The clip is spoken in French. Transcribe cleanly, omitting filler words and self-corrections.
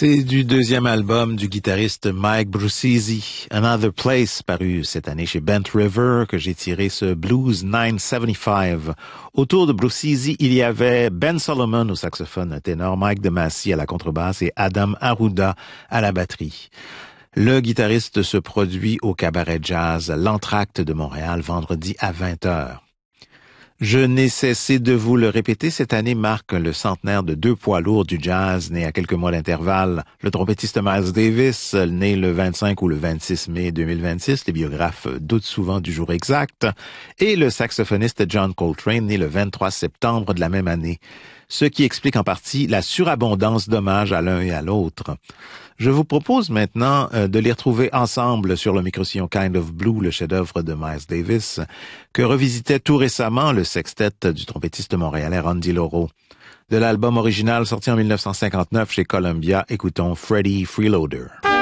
C'est du deuxième album du guitariste Mike Brucisi, Another Place, paru cette année chez Bent River, que j'ai tiré ce Blues 975. Autour de Brucisi, il y avait Ben Solomon au saxophone ténor, Mike DeMasi à la contrebasse et Adam Arruda à la batterie. Le guitariste se produit au Cabaret Jazz, l'Entracte de Montréal, vendredi à 20h. Je n'ai cessé de vous le répéter, cette année marque le centenaire de deux poids lourds du jazz nés à quelques mois d'intervalle. Le trompettiste Miles Davis, né le 25 ou le 26 mai 2026, les biographes doutent souvent du jour exact, et le saxophoniste John Coltrane, né le 23 septembre de la même année, ce qui explique en partie la surabondance d'hommages à l'un et à l'autre. Je vous propose maintenant de les retrouver ensemble sur le microsillon Kind of Blue, le chef-d'œuvre de Miles Davis, que revisitait tout récemment le sextet du trompettiste montréalais Randy Loro. De l'album original sorti en 1959 chez Columbia, écoutons Freddie Freeloader.